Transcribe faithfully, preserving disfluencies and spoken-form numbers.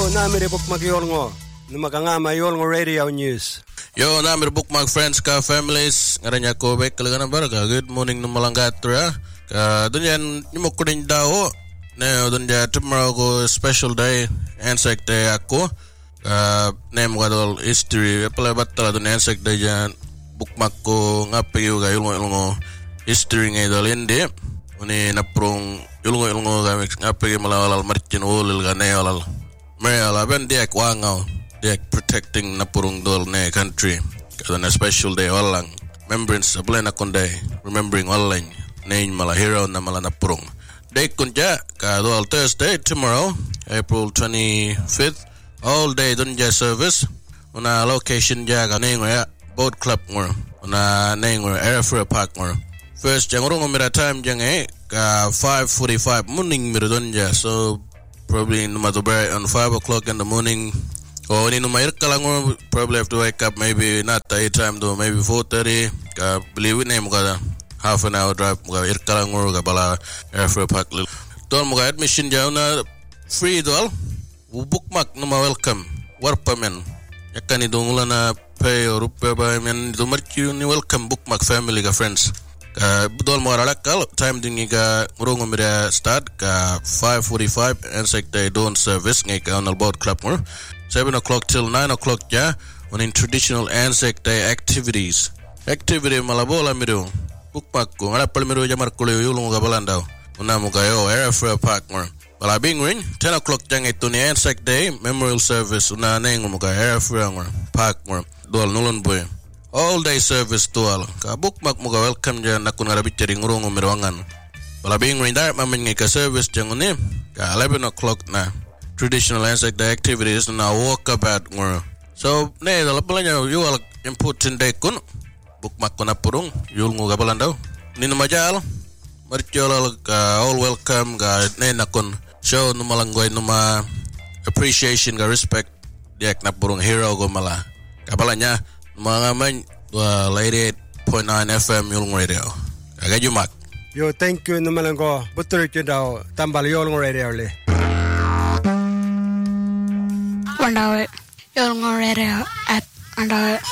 namire bookmark yolngo. Numakangama yolngo radio news. Yo, namire bookmark friends ka families. Ngaranya ko baik kalagan barga. Good morning numalangatra. Ka dunyan nimokudin daw. Ne dunja tomorrow ko special day Anzac day ako. Ka name gadol history. Pala batala dun Anzac day jan bookmark ko ngapi yuga yolngo yolngo history ngay dalindi. Uni naprong yulungo yulungo kami ngapi malawal marchin ulil gane alal merala ben diak wangaw diak protecting napurong dol ne country kada na special day walang remembrance ablen akonday remembering walang nain mala hero na mala napurong day kunja ka dol Thursday tomorrow April twenty-fifth all day dunja service una location ja kaneng ya boat club ngor una neng airfare park ngor. First, jang urung umira time jang eh ka five forty-five morning miradonja. So probably numa to be on five o'clock in the morning. Or ni numa irkalang probably have to wake up maybe not the time though maybe four thirty. Ka believe it name ka half an hour drive ka irkalang ka bala airfare park. Tol mo ka admission jang na free dol. Bookmark numa welcome. Warpa men. Yakani dongula na pay or rupiah ba men dumarki ni welcome bookmark family ka friends. Uh, budol mo alalakal time dingi ka ngurong umira start ka five forty-five Anzac day dawn service ngai ka on boat club mo seven o'clock till nine o'clock ja on in traditional Anzac day activities activity malabola miru bookmark ko ngala pal miru jamar kulo yulung ka balandaw una mo kayo airfare park mo bala bingwin ten o'clock jang ito ni Anzac day memorial service una neng mo ka airfare mo park mo dol nulun boy all day service tual ka bookmark mo ka welcome jan nakun ngarabit jari ngurong umirwangan wala being rindar mamin ngi ka service jang ni ka eleven o'clock na traditional Anzac day activities na walk about ngor so ne dala balanya you all important day kun bookmark ko na purung yul ngo gabalan daw ni no majal martiol ka all welcome ka ne nakun show no malanggoy no ma appreciation ka respect diak na purung hero go mala kabalanya mga man uh, eighty-eight point nine F M Yulong Radio. Agad yumak. Yo, thank you naman ko. Butur ito daw tambal Yulong Radio li. Wandaw Yulong Radio at wandaw